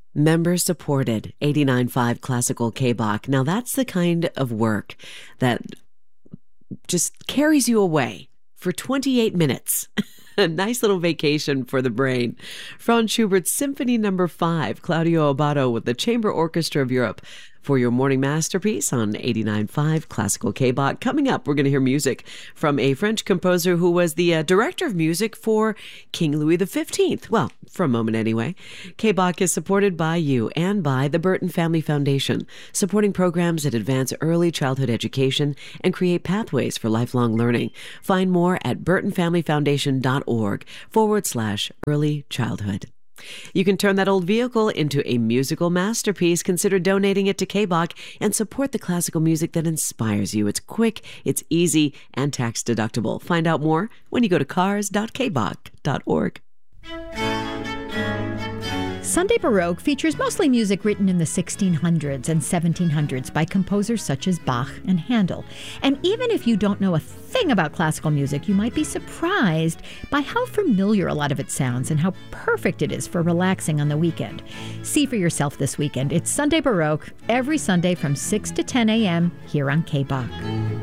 Member supported 89.5 Classical K-Bach. Now that's the kind of work that just carries you away for 28 minutes. A nice little vacation for the brain. Franz Schubert's Symphony No. 5, Claudio Abbado with the Chamber Orchestra of Europe for your morning masterpiece on 89.5 Classical K-Bach. Coming up, we're going to hear music from a French composer who was the director of music for King Louis XV. Well, for a moment anyway. K-Bach is supported by you and by the Burton Family Foundation, supporting programs that advance early childhood education and create pathways for lifelong learning. Find more at burtonfamilyfoundation.org/early childhood. You can turn that old vehicle into a musical masterpiece. Consider donating it to K-Bach and support the classical music that inspires you. It's quick, it's easy, and tax deductible. Find out more when you go to cars.kbach.org. Sunday Baroque features mostly music written in the 1600s and 1700s by composers such as Bach and Handel. And even if you don't know a thing about classical music, you might be surprised by how familiar a lot of it sounds and how perfect it is for relaxing on the weekend. See for yourself this weekend. It's Sunday Baroque every Sunday from 6 to 10 a.m. here on K-Bach.